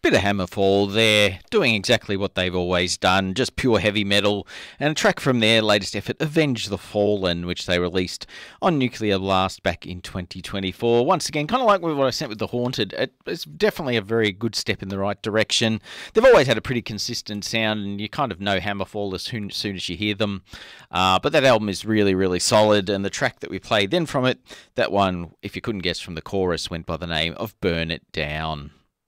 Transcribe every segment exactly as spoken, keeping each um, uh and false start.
Bit of Hammerfall there, doing exactly what they've always done, just pure heavy metal, and a track from their latest effort, Avenge the Fallen, which they released on Nuclear Blast back in twenty twenty-four. Once again, kind of like what I sent with The Haunted, it's definitely a very good step in the right direction. They've always had a pretty consistent sound, and you kind of know Hammerfall as soon, as soon as you hear them. Uh, but that album is really, really solid, and the track that we played then from it, that one, if you couldn't guess from the chorus, went by the name of Burn It Down.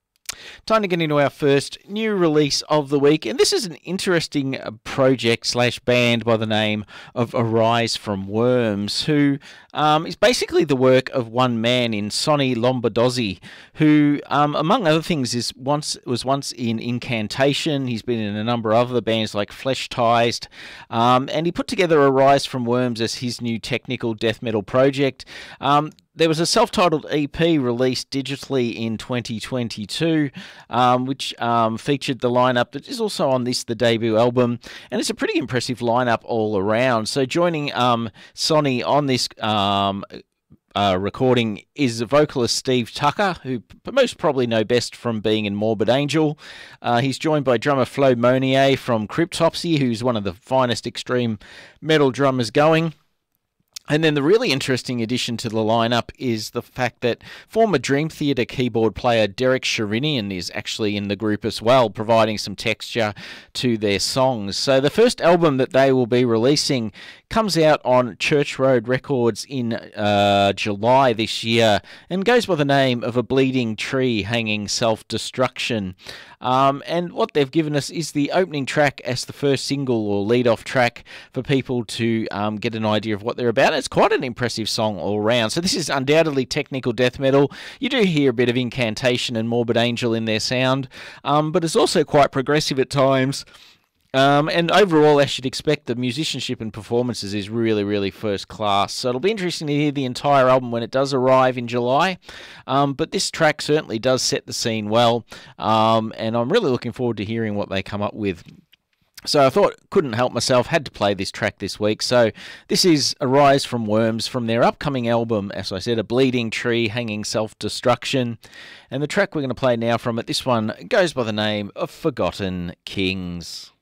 Time to get into our first new release of the week, and this is an interesting project slash band by the name of Arise from Worms, who um, is basically the work of one man in Sonny Lombardozzi, who, um, among other things, is once was once in Incantation. He's been in a number of other bands like Fleshtised, um, and he put together Arise from Worms as his new technical death metal project. Um, There was a self-titled E P released digitally in twenty twenty-two, um, which um, featured the lineup that is also on this, the debut album, and it's a pretty impressive lineup all around. So joining um, Sonny on this um, uh, recording is vocalist Steve Tucker, who most probably know best from being in Morbid Angel. Uh, he's joined by drummer Flo Monier from Cryptopsy, who's one of the finest extreme metal drummers going. And then the really interesting addition to the lineup is the fact that former Dream Theater keyboard player Derek Sherinian is actually in the group as well, providing some texture to their songs. So the first album that they will be releasing comes out on Church Road Records in uh, July this year and goes by the name of A Bleeding Tree Hanging Self-Destruction. Um, and what they've given us is the opening track as the first single or lead-off track for people to um, get an idea of what they're about. It's quite an impressive song all round. So this is undoubtedly technical death metal. You do hear a bit of Incantation and Morbid Angel in their sound, um, but it's also quite progressive at times. Um, and overall, as you'd expect, the musicianship and performances is really, really first class. So it'll be interesting to hear the entire album when it does arrive in July. Um, but this track certainly does set the scene well. Um, and I'm really looking forward to hearing what they come up with. So I thought, couldn't help myself, had to play this track this week. So this is Arise from Worms from their upcoming album, as I said, A Bleeding Tree Hanging Self-Destruction. And the track we're going to play now from it, this one goes by the name of Forgotten Kings.